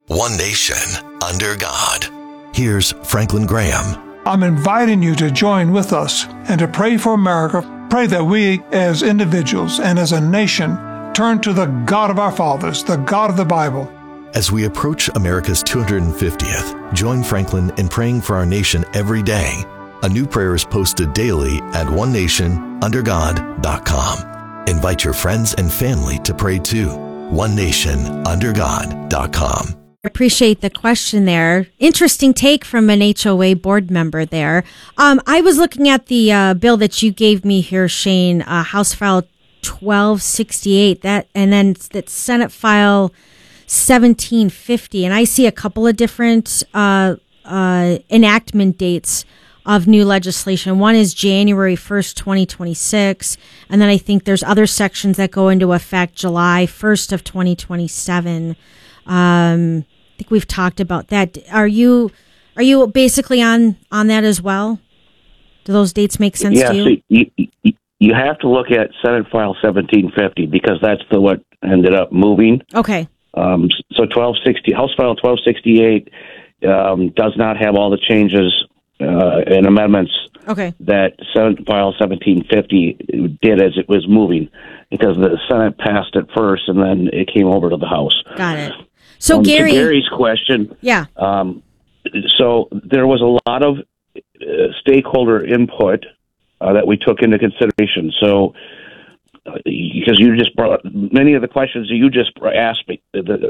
One nation, under God. Here's Franklin Graham. I'm inviting you to join with us and to pray for America. Pray that we, as individuals and as a nation, turn to the God of our fathers, the God of the Bible. As we approach America's 250th, join Franklin in praying for our nation every day. A new prayer is posted daily at onenationundergod.com. Invite your friends and family to pray too. onenationundergod.com. Appreciate the question there. Interesting take from an HOA board member there. I was looking at the bill that you gave me here, Shane, House File 1268, and then that's Senate File 1750, and I see a couple of different enactment dates of new legislation. One is January 1st, 2026, and then I think there's other sections that go into effect July 1st of 2027. I think we've talked about that. Are you basically on that as well? Do those dates make sense to you? Yeah, you have to look at Senate File 1750 because that's what ended up moving. Okay. So House File 1268 does not have all the changes and amendments that Senate File 1750 did as it was moving, because the Senate passed it first and then it came over to the House. Got it. So Gary, to Gary's question, yeah. So there was a lot of stakeholder input that we took into consideration. So because you just brought many of the questions that you just asked me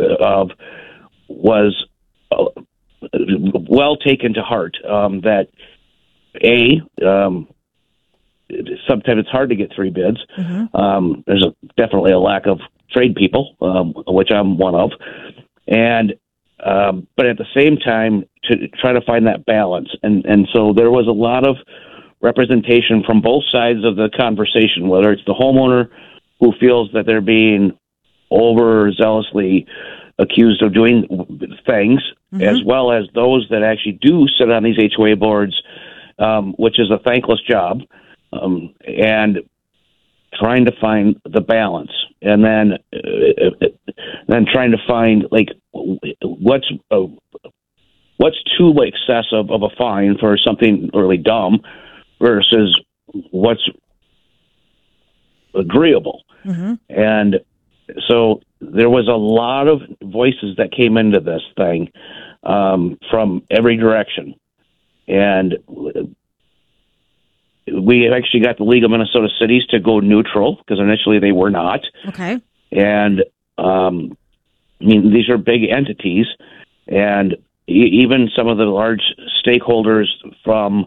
was well taken to heart. That sometimes it's hard to get three bids. Mm-hmm. There's definitely a lack of trade people, which I'm one of, and but at the same time to try to find that balance, and so there was a lot of representation from both sides of the conversation, whether it's the homeowner who feels that they're being overzealously accused of doing things, mm-hmm. as well as those that actually do sit on these HOA boards, which is a thankless job, and trying to find the balance, and then trying to find what's too excessive of a fine for something really dumb versus what's agreeable. Mm-hmm. And so there was a lot of voices that came into this thing from every direction. And we actually got the League of Minnesota Cities to go neutral, because initially they were not. Okay. And, these are big entities, and even some of the large stakeholders from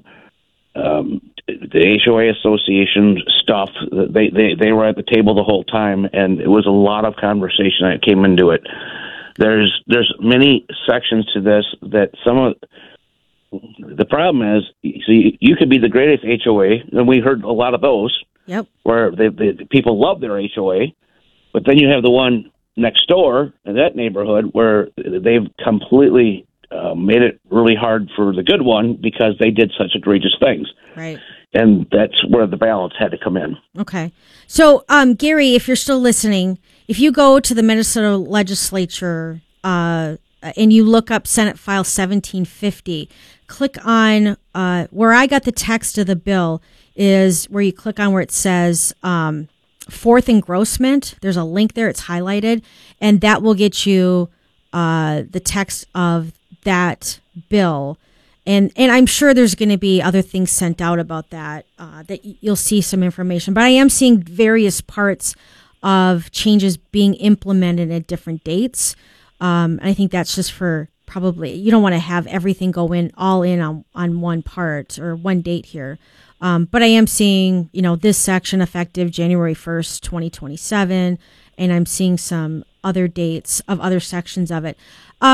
the HOA Association stuff, they were at the table the whole time, and it was a lot of conversation that came into it. There's many sections to this that some of the problem is, you could be the greatest HOA, and we heard a lot of those. Yep. Where the people love their HOA, but then you have the one next door in that neighborhood where they've completely made it really hard for the good one because they did such egregious things. Right. And that's where the balance had to come in. Okay. So, Gary, if you're still listening, if you go to the Minnesota legislature and you look up Senate File 1750, click on where I got the text of the bill is where you click on where it says fourth engrossment. There's a link there. It's highlighted, and that will get you the text of that bill. And I'm sure there's going to be other things sent out about that, that you'll see some information. But I am seeing various parts of changes being implemented at different dates. And I think that's just for probably, you don't want to have everything go in all in on one part or one date here. But I am seeing, this section effective January 1st, 2027, and I'm seeing some other dates of other sections of it.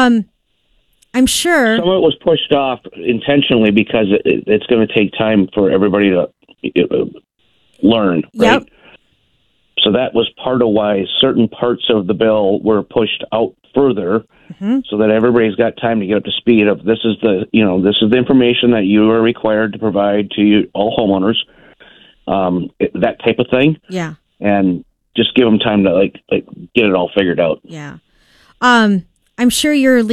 I'm sure some of it was pushed off intentionally because it's going to take time for everybody to learn, right? Yep. So that was part of why certain parts of the bill were pushed out further, mm-hmm. so that everybody's got time to get up to speed of this is the information that you are required to provide to all homeowners, that type of thing. Yeah. And just give them time to get it all figured out. Yeah. I'm sure you're